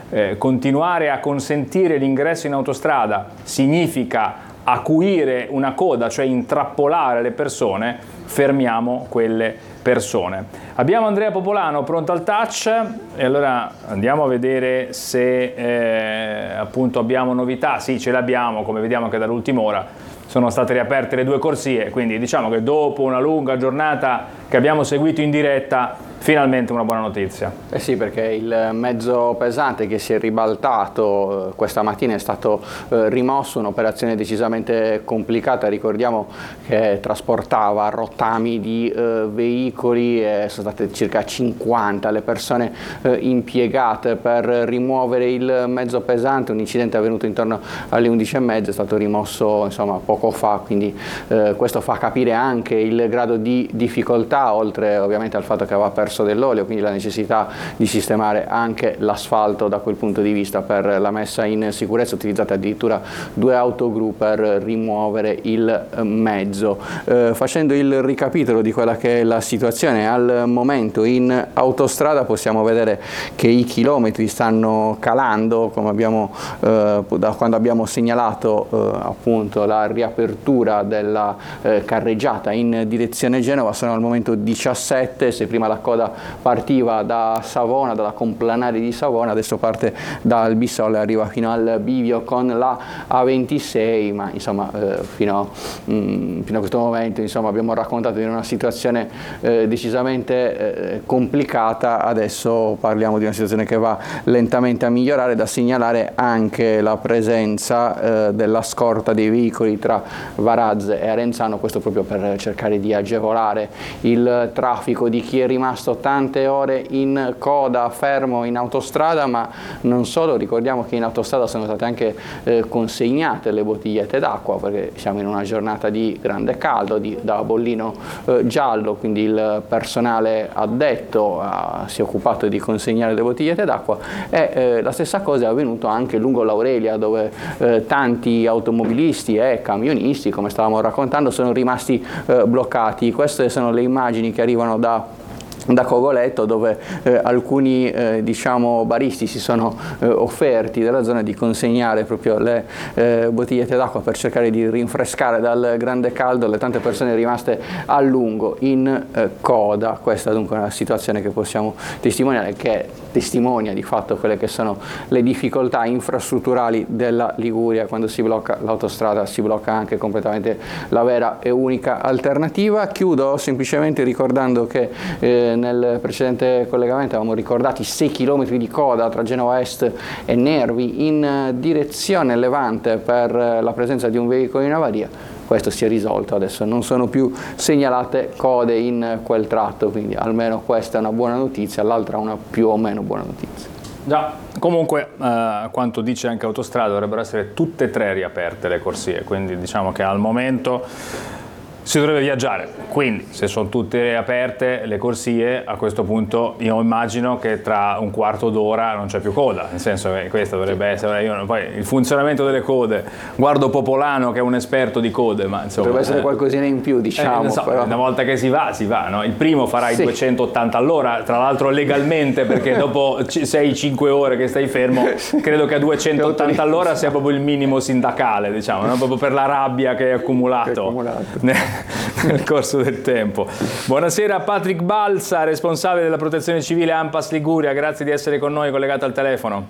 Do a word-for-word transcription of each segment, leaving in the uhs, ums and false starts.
eh, continuare a consentire l'ingresso in autostrada significa acuire una coda, cioè intrappolare le persone, fermiamo quelle persone. Abbiamo Andrea Popolano pronto al touch e allora andiamo a vedere se eh, appunto abbiamo novità. Sì, ce l'abbiamo, come vediamo che dall'ultima ora sono state riaperte le due corsie, quindi diciamo che dopo una lunga giornata che abbiamo seguito in diretta, finalmente una buona notizia. Eh sì, perché il mezzo pesante che si è ribaltato eh, questa mattina è stato eh, rimosso, un'operazione decisamente complicata. Ricordiamo che trasportava rottami di eh, veicoli, e sono state circa cinquanta le persone eh, impiegate per rimuovere il mezzo pesante. Un incidente è avvenuto intorno alle undici e mezza, è stato rimosso insomma poco fa, quindi eh, questo fa capire anche il grado di difficoltà, oltre ovviamente al fatto che aveva perso dell'olio, quindi la necessità di sistemare anche l'asfalto da quel punto di vista per la messa in sicurezza. Utilizzate addirittura due autogru per rimuovere il mezzo. Eh, facendo il ricapitolo di quella che è la situazione al momento in autostrada, possiamo vedere che i chilometri stanno calando, come abbiamo eh, da quando abbiamo segnalato eh, appunto la riapertura della eh, carreggiata in direzione Genova. Sono al momento diciassette, se prima la coda partiva da Savona, dalla complanare di Savona, adesso parte dal Bissole e arriva fino al bivio con la A ventisei, ma insomma eh, fino, mh, fino a questo momento insomma, abbiamo raccontato di una situazione eh, decisamente eh, complicata. Adesso parliamo di una situazione che va lentamente a migliorare. Da segnalare anche la presenza eh, della scorta dei veicoli tra Varazze e Arenzano, questo proprio per cercare di agevolare il traffico di chi è rimasto tante ore in coda, fermo in autostrada, ma non solo. Ricordiamo che in autostrada sono state anche eh, consegnate le bottigliette d'acqua, perché siamo in una giornata di grande caldo, di, da bollino eh, giallo, quindi il personale addetto a, si è occupato di consegnare le bottigliette d'acqua e eh, la stessa cosa è avvenuto anche lungo l'Aurelia, dove eh, tanti automobilisti e camionisti, come stavamo raccontando, sono rimasti eh, bloccati. Queste sono le immagini che arrivano da da Cogoleto, dove eh, alcuni eh, diciamo baristi si sono eh, offerti dalla zona di consegnare proprio le eh, bottigliette d'acqua per cercare di rinfrescare dal grande caldo le tante persone rimaste a lungo in eh, coda. Questa è dunque una situazione che possiamo testimoniare, che testimonia di fatto quelle che sono le difficoltà infrastrutturali della Liguria. Quando si blocca l'autostrada si blocca anche completamente la vera e unica alternativa. Chiudo semplicemente ricordando che eh, nel precedente collegamento avevamo ricordati sei chilometri di coda tra Genova Est e Nervi in direzione Levante per la presenza di un veicolo in avaria. Questo si è risolto, adesso non sono più segnalate code in quel tratto, quindi almeno questa è una buona notizia, l'altra una più o meno buona notizia. Già, comunque eh, quanto dice anche Autostrada dovrebbero essere tutte e tre riaperte le corsie, quindi diciamo che al momento si dovrebbe viaggiare, quindi se sono tutte aperte le corsie, a questo punto io immagino che tra un quarto d'ora non c'è più coda, nel senso che questo dovrebbe essere, io, poi il funzionamento delle code, guardo Popolano che è un esperto di code, ma insomma dovrebbe essere qualcosina in più, diciamo. Eh, so, però. Una volta che si va, si va, no? Il primo farai sì. duecentottanta all'ora, tra l'altro legalmente, perché dopo sei cinque ore che stai fermo, credo che a duecentottanta all'ora sia proprio il minimo sindacale, diciamo, no? Proprio per la rabbia che è accumulato, che è accumulato. nel corso del tempo. Buonasera a Patrick Balsa, responsabile della protezione civile ANPAS Liguria, grazie di essere con noi collegato al telefono.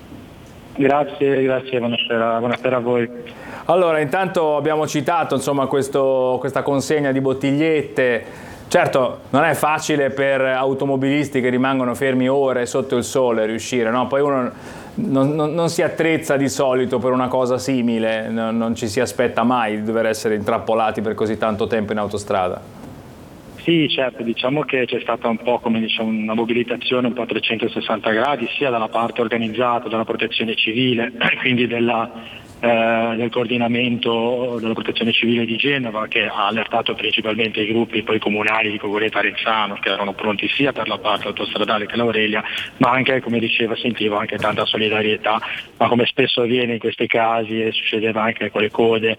Grazie, grazie, buonasera, buonasera a voi. Allora, intanto abbiamo citato insomma questo, questa consegna di bottigliette. Certo, non è facile per automobilisti che rimangono fermi ore sotto il sole riuscire, no? Poi uno non, non, non si attrezza di solito per una cosa simile, non, non ci si aspetta mai di dover essere intrappolati per così tanto tempo in autostrada. Sì, certo, diciamo che c'è stata un po' come diciamo una mobilitazione un po' a trecentosessanta gradi, sia dalla parte organizzata, dalla protezione civile, quindi della Eh, del coordinamento della protezione civile di Genova, che ha allertato principalmente i gruppi poi comunali di Cogoleto e Arenzano, che erano pronti sia per la parte autostradale che l'Aurelia, ma anche, come diceva, sentivo anche tanta solidarietà, ma come spesso avviene in questi casi e succedeva anche con le code,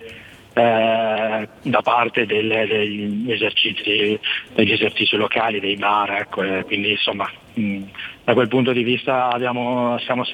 Eh, da parte del, degli, esercizi, degli esercizi locali, dei bar, ecco, eh, quindi insomma mh, da quel punto di vista abbiamo, stiamo